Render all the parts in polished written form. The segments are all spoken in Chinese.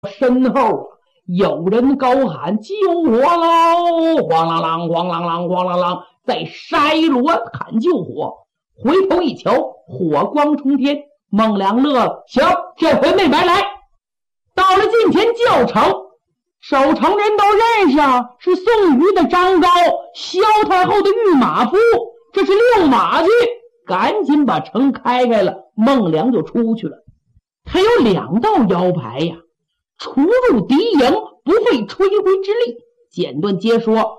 身后有人高喊救火喽！咣啷啷咣啷啷咣啷啷，在筛锣喊救火。回头一瞧，火光冲天，孟良乐了，行，这回没白来。到了近前叫成，守城人都认识啊，是宋瑜的张高，萧太后的御马夫，这是遛马去。赶紧把城开开了，孟良就出去了。他有2道腰牌呀，出入敌营不费吹灰之力。简短接说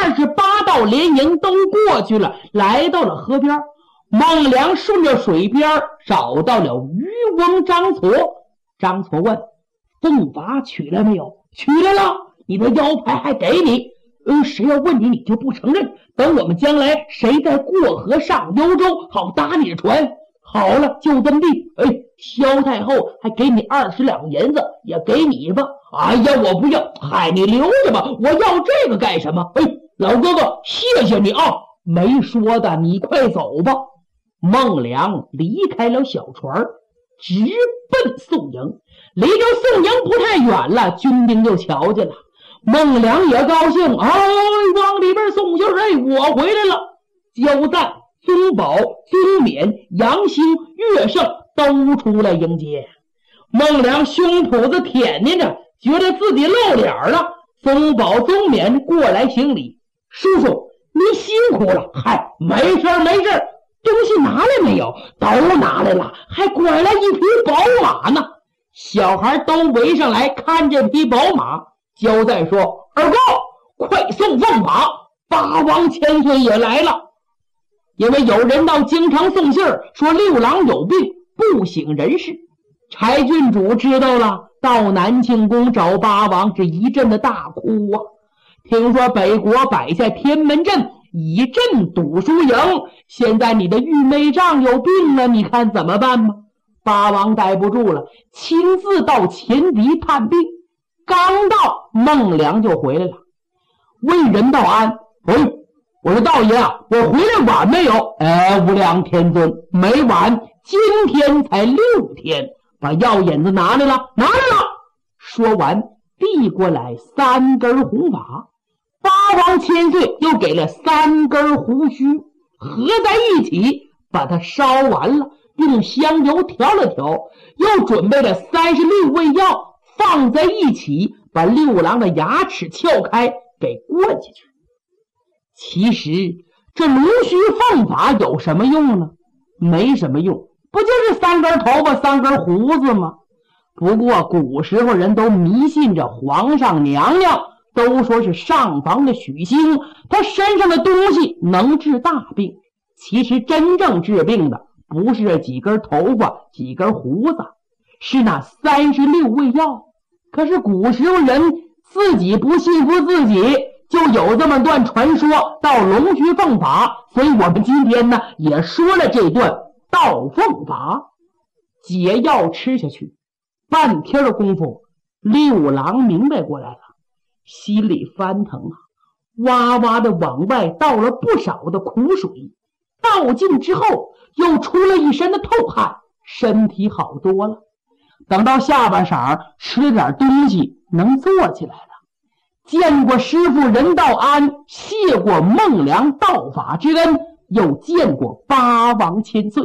，28道连营都过去了，来到了河边。孟良顺着水边找到了渔翁张矬。张矬问：凤法取了没有？取来了，你的腰牌还给你。谁要问你，你就不承认。等我们将来谁再过河上幽州，好搭你的船。好了，就这么地。萧太后还给你20两银子，也给你吧。哎呀，我不要，嗨，你留着吧，我要这个干什么？老哥哥，谢谢你啊。没说的，你快走吧。孟良离开了小船，直奔宋营。离着宋营不太远了，军兵就瞧见了。孟良也高兴，往里边送信儿，我回来了。焦赞、宗保、宗冕、杨兴、岳胜都出来迎接。孟良胸脯子舔捏着，觉得自己露脸了。宗保、宗冕过来行礼，叔叔您辛苦了。嗨，没事没事，东西拿来没有？都拿来了，还拐来一匹宝马呢。小孩都围上来看这匹宝马。焦赞说：二哥，快送凤法，八王千岁也来了。因为有人到京城送信儿，说六郎有病不省人事。柴郡主知道了，到南庆宫找八王，这一阵的大哭啊。听说北国摆下天门阵，以阵堵输赢，现在你的玉妹丈有病了，你看怎么办吗？八王待不住了，亲自到前敌探病。刚到，孟良就回来了，问人道安：我说道爷啊，我回来晚没有？无量天尊，没晚，今天才6天。把药引子拿来了，拿来了。说完，递过来3根红法。八王千岁又给了3根胡须，合在一起，把它烧完了，用香油调了调，又准备了36味药，放在一起，把六郎的牙齿撬开，给灌进去。其实这龙须凤法有什么用呢？没什么用，不就是3根头发3根胡子吗？不过古时候人都迷信着皇上娘娘，都说是上房的许星，他身上的东西能治大病。其实真正治病的不是这几根头发几根胡子，是那36味药。可是古时候人自己不信服自己，就有这么段传说，到龙须凤法。所以我们今天呢也说了这段道凤法。解药吃下去，半天的功夫，六郎明白过来了，心里翻腾啊，哇哇的往外倒了不少的苦水，倒尽之后又出了一身的透汗，身体好多了。等到下半晌吃点东西，能坐起来了。见过师傅任道安，谢过孟良道法之恩，又见过八王千岁。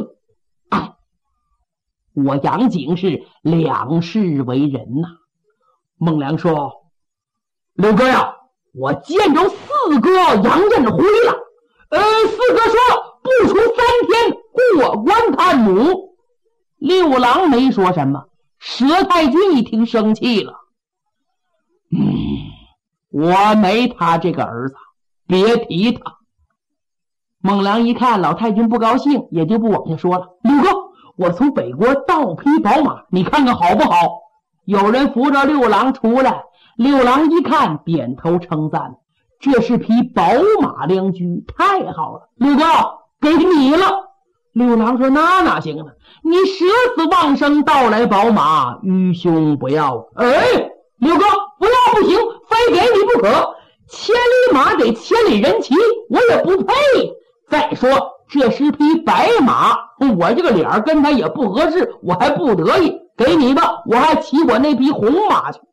我杨景是两世为人呐。孟良说：六哥呀，我见着4哥杨振回了。4哥说不出3天过关探母。六郎没说什么，佘太君一听生气了。我没他这个儿子，别提他。孟良一看老太君不高兴，也就不往下说了。六哥，我从北国盗匹宝马，你看看好不好？有人扶着六郎出来，六郎一看点头称赞，这是匹宝马良驹，太好了，六哥给你了。六郎说那哪行呢，你舍死忘生盗来宝马，愚兄不要。六哥不要不行，非给你不可，千里马给千里人骑，我也不配。再说这是匹白马，我这个脸跟他也不合适，我还不得意，给你吧，我还骑我那匹红马去。